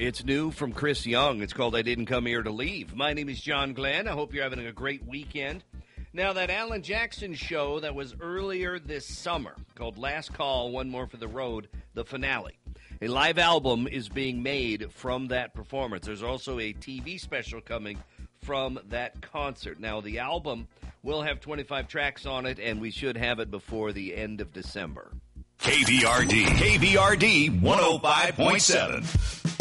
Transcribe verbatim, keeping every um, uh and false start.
It's new from Chris Young. It's called I Didn't Come Here to Leave. My name is John Glenn. I hope you're having a great weekend. Now, that Alan Jackson show that was earlier this summer called Last Call, One More for the Road, the finale. A live album is being made from that performance. There's also a T V special coming from that concert. Now, the album will have twenty-five tracks on it, and we should have it before the end of December. K V R D, K V R D one oh five point seven.